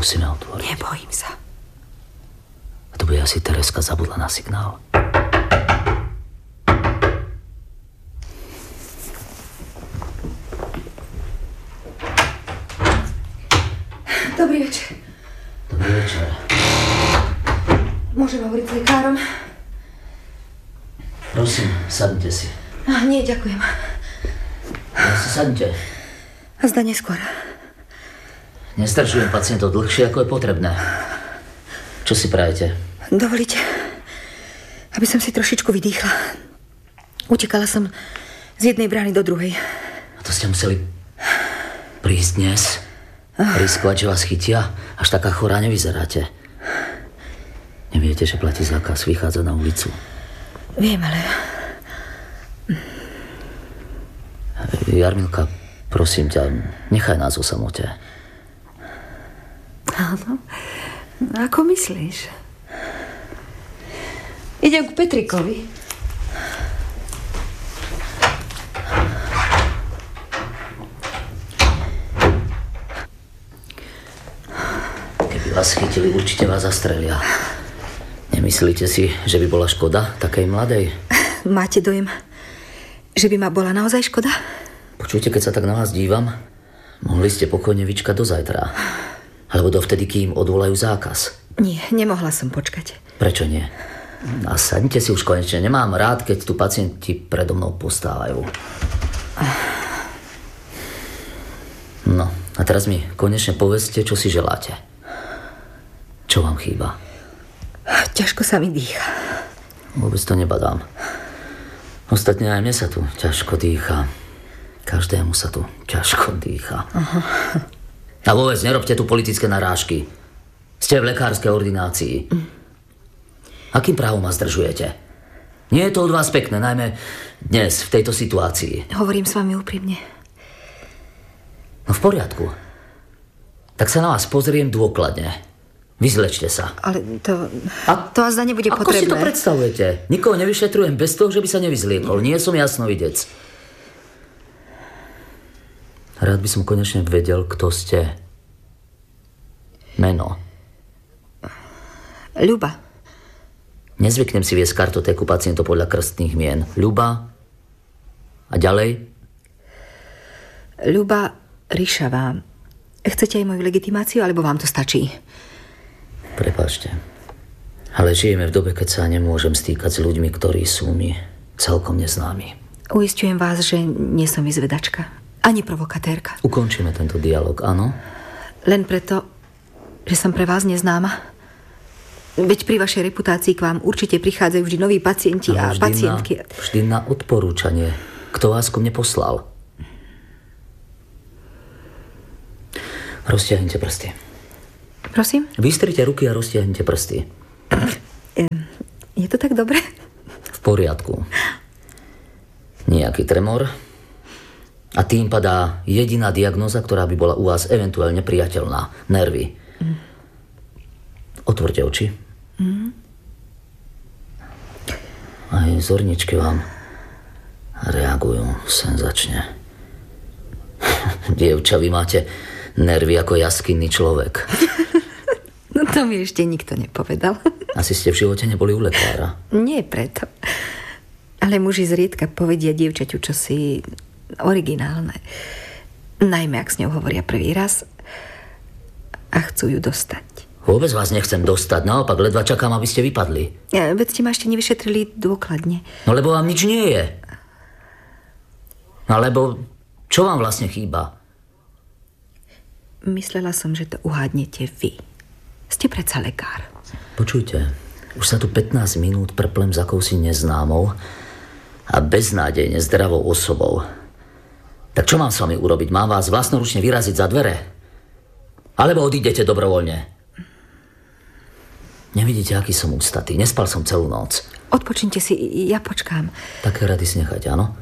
Musíme otvoriť. Nebojím sa. A to bude asi Tereska, zabudla na signál. Dobrý večer. Dobrý večer. Môžem hovoriť s lekárom? Prosím, sadnite si. Nie, ďakujem. Si sadnite. A zda neskôr. Nezdržujem pacientov dlhšie, ako je potrebné. Čo si prajete? Dovolíte, aby som si trošičku vydýchla. Utekala som z jednej brány do druhej. A to ste museli prísť dnes? Riskovať, že vás chytia? Až taká chorá nevyzeráte. Neviete, že platí zákaz vychádzať na ulicu? Viem, ale... Jarmilka, prosím ťa, nechaj nás o samote. Áno, ako myslíš? Idem k Petrikovi. Keby vás chytili, určite vás zastrelia. Nemyslíte si, že by bola škoda takej mladej? Máte dojem, že by ma bola naozaj škoda? Počujte, keď sa tak na vás dívam, mohli ste pokojne vyčkať do zajtra. Alebo dovtedy, kým odvolajú zákaz. Nie, nemohla som počkať. Prečo nie? A sadnite si už konečne. Nemám rád, keď tu pacienti predo mnou postávajú. No, a teraz mi konečne povedzte, čo si želáte. Čo vám chýba? Ťažko sa mi dýcha. Vôbec to nebadám. Ostatne aj mne sa tu ťažko dýcha. Každému sa tu ťažko dýcha. Aha. A vôbec nerobte tu politické narážky. Ste v lekárskej ordinácii. Akým právom ma zdržujete? Nie je to od vás pekné, najmä dnes, v tejto situácii. Hovorím s vami úprimne. No v poriadku. Tak sa na vás pozriem dôkladne. Vyzlečte sa. Ale to azda nebude potrebné. Ako si to predstavujete? Nikoho nevyšetrujem bez toho, že by sa nevyzliekol. Nie som jasnovidec. Rád by som konečne vedel, kto ste. Meno. Ľuba. Nezvyknem si viesť kartotéku pacientov podľa krstných mien. Ľuba. A ďalej? Ľuba Ryšavá. Chcete aj moju legitimáciu, alebo vám to stačí? Prepáčte. Ale žijeme v dobe, keď sa nemôžem stýkať s ľuďmi, ktorí sú mi celkom neznámi. Uisťujem vás, že nie som vyzvedačka. Ani provokatérka. Ukončíme tento dialog, áno? Len preto, že som pre vás neznáma. Veď pri vašej reputácii k vám určite prichádzajú vždy noví pacienti a pacientky. Vždy na odporúčanie. Kto vás ku mne poslal? Roztiahnite prsty. Prosím? Vystrite ruky a roztiahnite prsty. Je to tak dobre? V poriadku. Nejaký tremor. A tým padá jediná diagnóza, ktorá by bola u vás eventuálne priateľná. Nervy. Otvorte oči. Aj zorničky vám reagujú senzačne. Dievča, vy máte nervy ako jaskinný človek. No to mi ešte nikto nepovedal. Asi ste v živote neboli u lekára. Nie preto. Ale muži zriedka povedia dievčaťu čosi originálne. Najmä, ak s ňou hovoria prvý raz a chcú ju dostať. Vôbec vás nechcem dostať. Naopak, ledva čakám, aby ste vypadli. Veď ste ma ešte nevyšetrili dôkladne. No lebo vám nič nie je. Alebo čo vám vlastne chýba? Myslela som, že to uhádnete vy. Ste predsa lekár. Počujte, už sa tu 15 minút prplem za akousi neznámou a beznádejne zdravou osobou. Tak čo mám s vami urobiť? Mám vás vlastnoručne vyraziť za dvere? Alebo odídete dobrovoľne? Nevidíte, aký som ústatý. Nespal som celú noc. Odpočnite si, ja počkám. Také rady si nechajte, áno?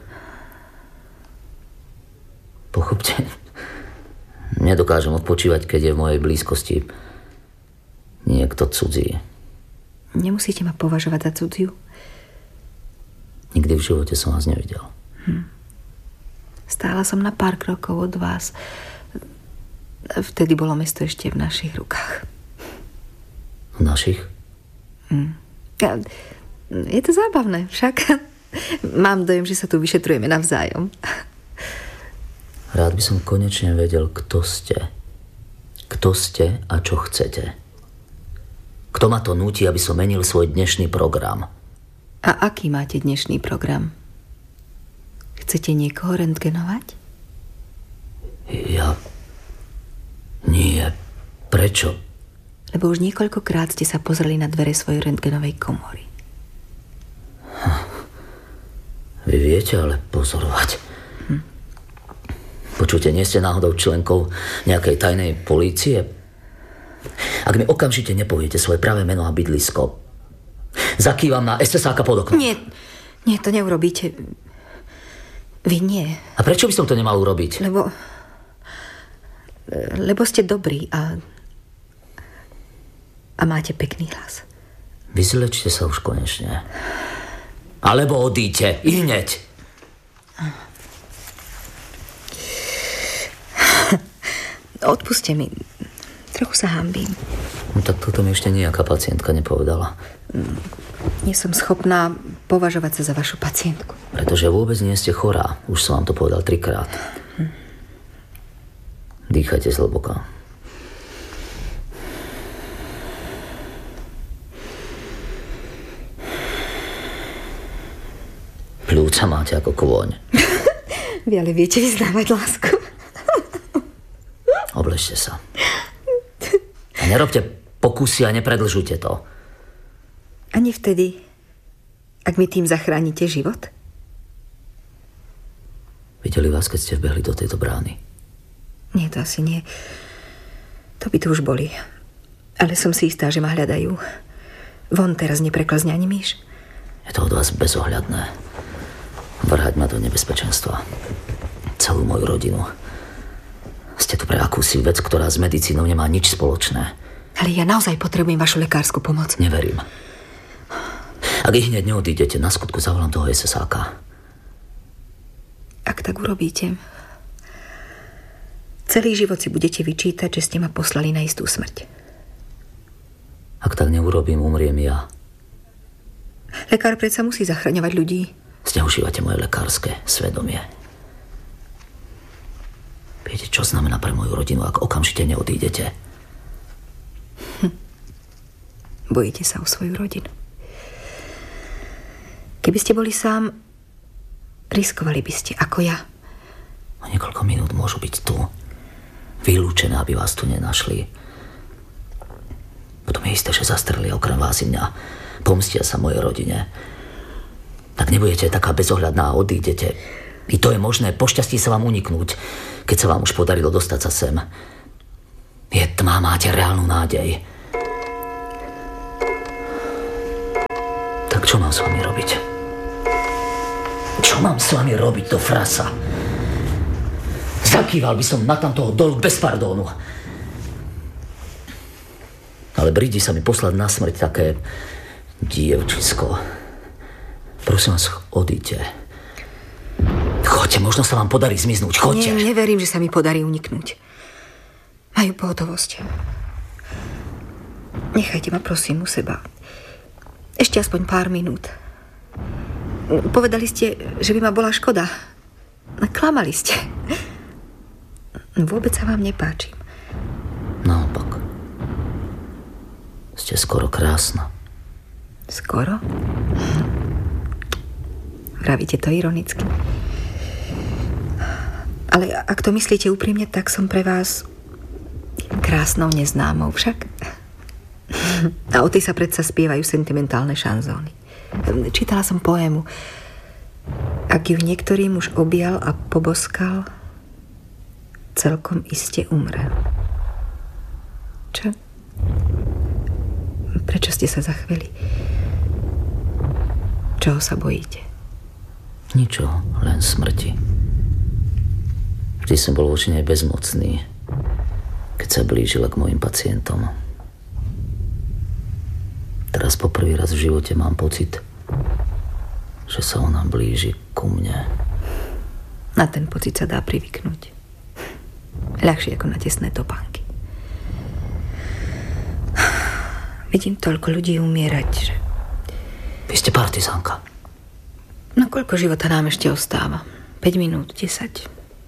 Pochopte. Nedokážem odpočívať, keď je v mojej blízkosti niekto cudzí. Nemusíte ma považovať za cudziu. Nikdy v živote som vás nevidel. Stála som na pár krokov od vás. Vtedy bolo mesto ešte v našich rukách. V našich? Je to zábavné, však. Mám dojem, že sa tu vyšetrujeme navzájom. Rád by som konečne vedel, kto ste. Kto ste a čo chcete. Kto ma to núti, aby som menil svoj dnešný program? A aký máte dnešný program? Chcete niekoho rentgenovať? Ja... Nie. Prečo? Lebo už niekoľkokrát ste sa pozreli na dvere svojej rentgenovej komory. Vy viete ale pozorovať. Počujte, nie ste náhodou členkou nejakej tajnej polície? Ak mi okamžite nepoviete svoje pravé meno a bydlisko, zakývam na SSáka pod oknom. Nie, to neurobíte. Vy nie. A prečo by som to nemal urobiť? Lebo ste dobrí a máte pekný hlas. Vyzlečte sa už konečne. Alebo odíďte, i hneď. Odpuste mi. Trochu sa hanbím. No tak toto mi ešte nejaká pacientka nepovedala. Nie som schopná považovať sa za vašu pacientku. Pretože vôbec nie ste chorá. Už som vám to povedal 3-krát. Dýchajte zhlboka. Pľúca máte ako kôň. Vy ale viete vyznávať lásku. Obležte sa. A nerobte pokusy a nepredlžujte to. Ani vtedy, ak mi tým zachránite život? Videli vás, keď ste vbehli do tejto brány? Nie, to asi nie. To by tu už boli. Ale som si istá, že ma hľadajú. Von teraz nepreklzne ani myš. Je to od vás bezohľadné. Vrhať ma do nebezpečenstva. Celú moju rodinu. Ste tu pre akúsi vec, ktorá s medicínou nemá nič spoločné. Ale ja naozaj potrebujem vašu lekárskú pomoc. Neverím. Ak ich hneď neodídete, na skutku zavolám toho SSáka. Ak tak urobíte, celý život si budete vyčítať, že ste ma poslali na istú smrť. Ak tak neurobím, umriem ja. Lekár predsa musí zachraňovať ľudí. Zneužívate moje lekárske svedomie. Viete, čo znamená pre moju rodinu, ak okamžite neodídete? Bojíte sa o svoju rodinu. Keby ste boli sám, riskovali by ste, ako ja. O niekoľko minút môžu byť tu. Vylúčené, aby vás tu nenašli. Potom je isté, že zastreli okrem vás i mňa. Pomstia sa mojej rodine. Tak nebudete taká bezohľadná a odídete. I to je možné, pošťastí sa vám uniknúť, keď sa vám už podarilo dostať sa sem. Je tma, máte reálnu nádej. Tak čo mám s vami robiť? Čo mám s vami robiť, do frasa? Zakýval by som na tamtoho dolu bez pardónu. Ale brídi sa mi poslať na smrť také dievčisko. Prosím vás, odíďte. Choďte, možno sa vám podarí zmiznúť. Choďte. Nie, neverím, že sa mi podarí uniknúť. Majú pohotovosť. Nechajte ma, prosím, u seba. Ešte aspoň pár minút. Povedali ste, že by ma bola škoda. Klamali ste. Vôbec sa vám nepáčim. Naopak. Ste skoro krásna. Skoro? Vravíte to ironicky. Ale ak to myslíte úprimne, tak som pre vás krásnou neznámou však. A o tej sa predsa spievajú sentimentálne šanzóny. Čítala som poému. Ak ju niektorý muž objal a poboskal, celkom iste umrel. Čo? Prečo ste sa zachveli? Čoho sa bojíte? Ničoho, len smrti. Vždy som bol voči nej bezmocný, keď sa blížila k mojim pacientom. Teraz po prvý raz v živote mám pocit, že sa ona blíži ku mne. Na ten pocit sa dá privyknúť. Ľahšie ako na tesné topánky. Vidím toľko ľudí umierať, že... Vy ste partizánka. No koľko života nám ešte ostáva? 5 minút, 10.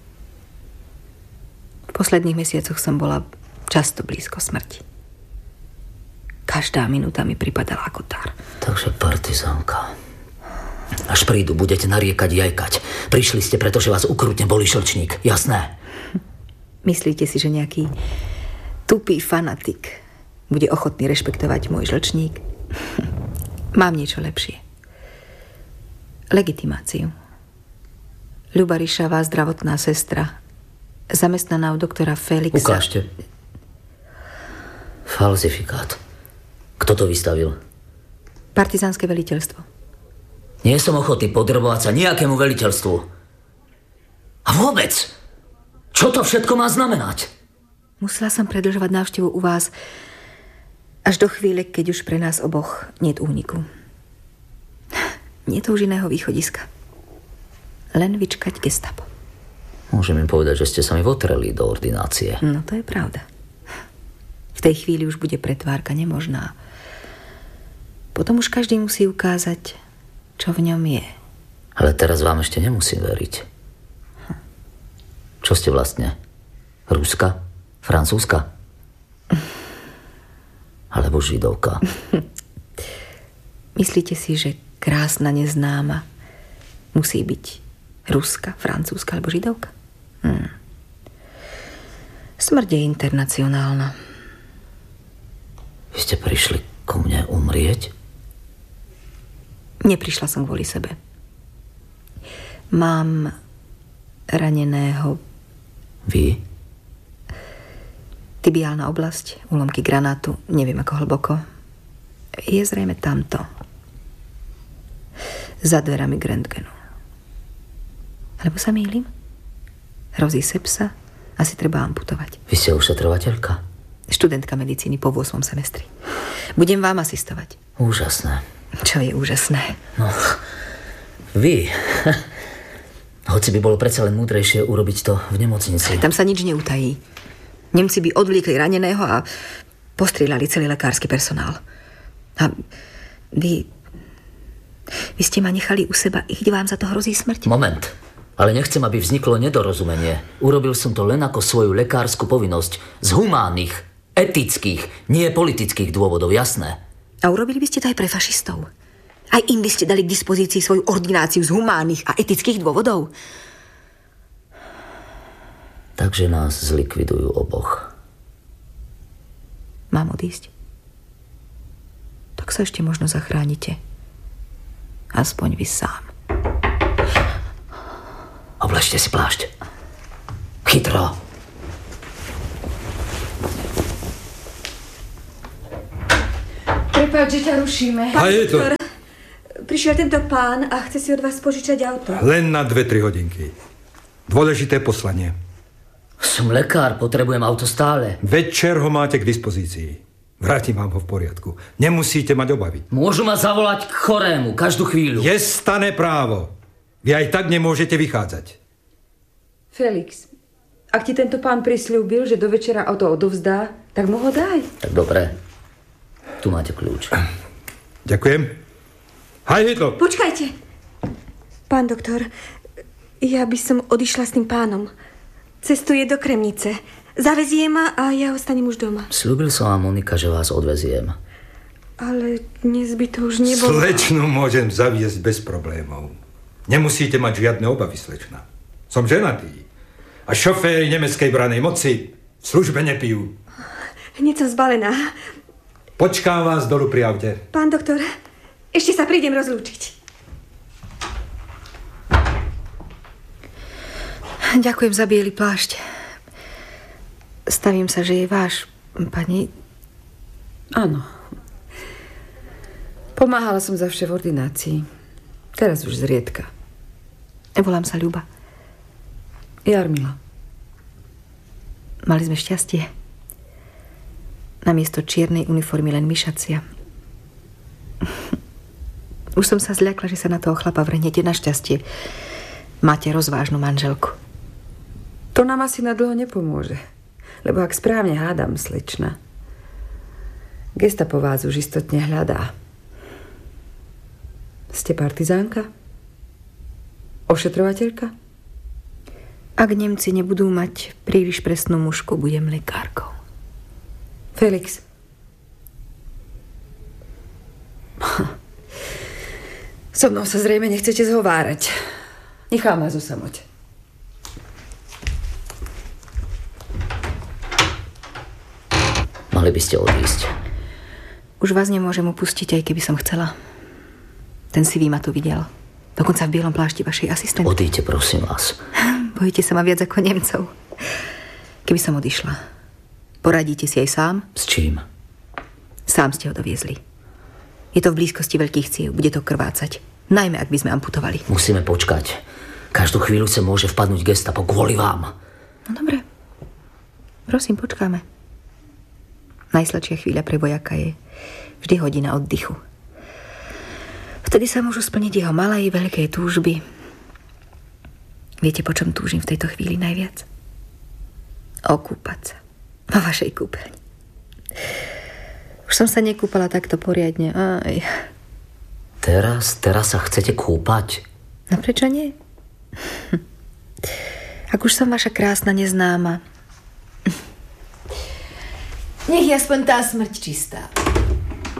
V posledných mesiacoch som bola často blízko smrti. Každá minúta mi pripadala ako dar. Takže partizánka. Až prídu, budete nariekať, jajkať. Prišli ste, pretože vás ukrutne bolí šlčník. Jasné? Myslíte si, že nejaký tupý fanatik bude ochotný rešpektovať môj žlčník? Mám niečo lepšie. Legitimáciu. Ľuba Ryšavá, zdravotná sestra, zamestnaná u doktora Felixa. Ukážte. Falzifikát. Kto to vystavil? Partizánske veliteľstvo. Nie som ochotný podrobovať sa nejakému veliteľstvu. A vôbec, čo to všetko má znamenať? Musela som predĺžovať návštevu u vás až do chvíle, keď už pre nás oboch niet úniku. Nie to už iného východiska. Len vyčkať gestapo. Môžem im povedať, že ste sa mi votreli do ordinácie. No to je pravda. V tej chvíli už bude pretvárka nemožná. Potom už každý musí ukázať, čo v ňom je. Ale teraz vám ešte nemusím veriť. Čo ste vlastne? Ruska? Francúzska? Alebo židovka? Myslíte si, že krásna neznáma musí byť Ruska, Francúzska alebo židovka? Smrť je internacionálna. Vy ste prišli ku mne umrieť? Neprišla som kvôli sebe. Mám raneného. Vy? Tibiálna oblasť, úlomky granátu, neviem ako hlboko. Je zrejme tamto. Za dverami k rentgenu. Alebo sa mýlim? Hrozí sepsa, asi treba amputovať. Vy ste ošetrovateľka? Študentka medicíny po 8. semestri. Budem vám asistovať. Úžasné. Čo je úžasné? No, vy. Hoci by bolo predsa len múdrejšie urobiť to v nemocnici. Tam sa nič neutají. Nemci by odvliekli raneného a postrieľali celý lekársky personál. A vy ste ma nechali u seba, i keď vám za to hrozí smrť. Moment. Ale nechcem, aby vzniklo nedorozumenie. Urobil som to len ako svoju lekársku povinnosť. Z humánnych, etických, nie politických dôvodov, jasné. A urobili by ste to aj pre fašistov? Aj im by ste dali k dispozícii svoju ordináciu z humánnych a etických dôvodov? Takže nás zlikvidujú oboch. Mám odísť? Tak sa ešte možno zachránite. Aspoň vy sám. Obležte si plášť. Chytro. Prepáč, že ťa rušíme. A je to. Prišiel tento pán a chce si od vás požičať auto. Len na 2-3 hodinky. Dôležité poslanie. Som lekár, potrebujem auto stále. Večer ho máte k dispozícii. Vrátim vám ho v poriadku. Nemusíte mať obavy. Môžu ma zavolať k chorému každú chvíľu. Je stané právo. Vy aj tak nemôžete vychádzať. Felix, ak ti tento pán prisľúbil, že do večera auto odovzdá, tak mu ho daj. Tak dobre. Tu máte kľúč. Ďakujem. Haj, Hitlo. Počkajte. Pán doktor, ja by som odišla s tým pánom. Cestuje do Kremnice. Zavezie ma a ja ostanem už doma. Sľúbil som vám, Monika, že vás odveziem. Ale dnes by to už nebolo. Slečnu môžem zaviesť bez problémov. Nemusíte mať žiadne obavy, slečna. Som ženatý. A šoféri nemeckej branej moci v službe nepijú. Hneď som zbalená. Počkám vás dolu pri aute. Pán doktor, ešte sa prídem rozlúčiť. Ďakujem za biely plášť. Stavím sa, že je váš, pani. Áno. Pomáhala som zavše v ordinácii. Teraz už zriedka. Volám sa Ľuba. Jarmila. Mali sme šťastie. Namiesto čiernej uniformy len myšacia. Už som sa zľakla, že sa na toho chlapa vrhnete. Našťastie máte rozvážnu manželku. To nám asi na dlho nepomôže. Lebo ak správne hádam, slečna, Gestapo vás už istotne hľadá. Ste partizánka? Ošetrovateľka? Ak Nemci nebudú mať príliš presnú mužku, budem lekárkou. Felix. So mnou sa zrejme nechcete zhovárať. Nechám vás o samote. Mali by ste odísť. Už vás nemôžem opustiť, aj keby som chcela. Ten sivý ma tu videl. Dokonca v bielom plášti vašej asistentky. Odíďte, prosím vás. Bojíte sa ma viac ako Nemcov. Keby som odišla, poradíte si aj sám? S čím? Sám ste ho doviezli. Je to v blízkosti veľkých ciev, bude to krvácať. Najmä, ak by sme amputovali. Musíme počkať. Každú chvíľu sa môže vpadnúť Gestapo kvôli vám. No dobre. Prosím, počkáme. Najsladšia chvíľa pre vojaka je vždy hodina oddychu. Vtedy sa môžu splniť jeho malé i veľké túžby. Viete, po čom túžim v tejto chvíli najviac? Okúpať sa vo vašej kúpeľni. Už som sa nekúpala takto poriadne. Aj. Teraz sa chcete kúpať? No prečo nie? Ak už som vaša krásna neznáma. Nech je aspoň tá smrť čistá.